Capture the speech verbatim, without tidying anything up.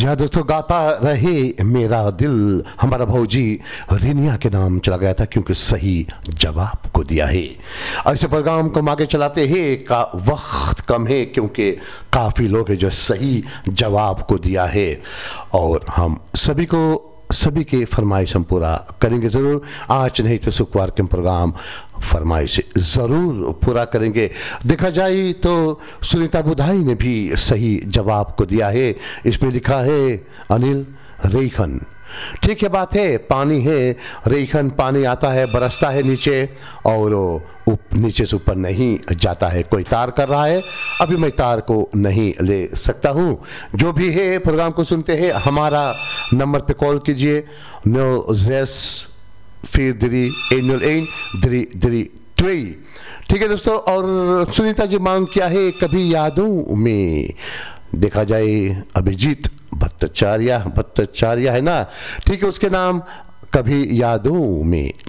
जी हाँ दोस्तों, गाता रहे मेरा दिल, हमारा भौजी रिनिया के नाम चला गया था क्योंकि सही जवाब को दिया है। ऐसे प्रोग्राम को हम आगे चलाते हैं का वक्त कम है क्योंकि काफ़ी लोग हैं जो सही जवाब को दिया है और हम सभी को सभी के फरमाइश हम पूरा करेंगे ज़रूर। आज नहीं तो शुक्रवार के प्रोग्राम फरमाइश ज़रूर पूरा करेंगे। देखा जाए तो सुनीता बुधाई ने भी सही जवाब को दिया है। इसमें लिखा है अनिल रेखन। ठीक है, बात है, पानी है, रेखन पानी आता है, बरसता है नीचे और उप नीचे से ऊपर नहीं जाता है। कोई तार कर रहा है, अभी मैं तार को नहीं ले सकता हूँ। जो भी है प्रोग्राम को सुनते हैं, हमारा नंबर पे कॉल कीजिए नो जेस फिर दरी एनुअल एन दरी दरी ट्वे। ठीक है दोस्तों, और सुनीता जी मांग क्या है, कभी यादों में। देखा जाए अभिजीत भट्टाचार्य भट्टाचार्य है ना, ठीक है, उसके नाम कभी यादों में